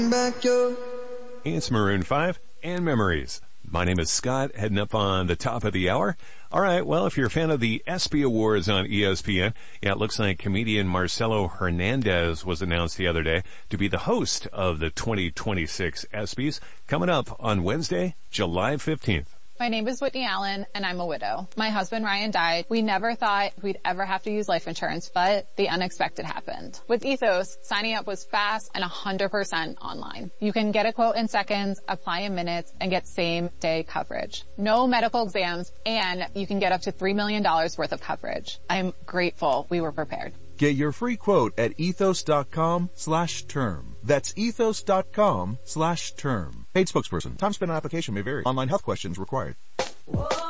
It's Maroon 5 and Memories. My name is Scott, heading up on the top of the hour. All right, well, if you're a fan of the ESPY Awards on ESPN, it looks like comedian Marcelo Hernandez was announced the other day to be the host of the 2026 ESPYs, coming up on Wednesday, July 15th. My name is Whitney Allen, and I'm a widow. My husband, Ryan, died. We never thought we'd ever have to use life insurance, but the unexpected happened. With Ethos, signing up was fast and 100% online. You can get a quote in seconds, apply in minutes, and get same-day coverage. No medical exams, and you can get up to $3 million worth of coverage. I'm grateful we were prepared. Get your free quote at ethos.com/term. That's ethos.com/term. Paid spokesperson. Time spent on application may vary. Online health questions required.